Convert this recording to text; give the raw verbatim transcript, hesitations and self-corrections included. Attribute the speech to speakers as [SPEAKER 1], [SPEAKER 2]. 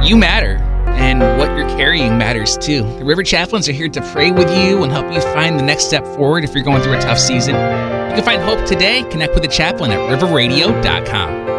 [SPEAKER 1] you matter, and what you're carrying matters too. The River Chaplains are here to pray with you and help you find the next step forward if you're going through a tough season. You can find hope today. Connect with the chaplain at river radio dot com.